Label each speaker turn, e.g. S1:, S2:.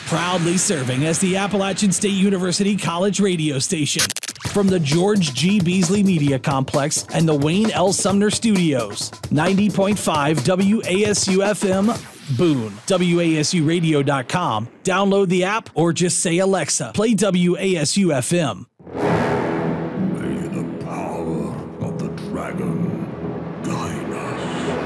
S1: Proudly serving as the Appalachian State University College radio station. From the George G. Beasley Media Complex and the Wayne L. Sumner Studios. 90.5 WASU-FM, Boone. WASUradio.com. Download the app or just say, Alexa, play WASU-FM.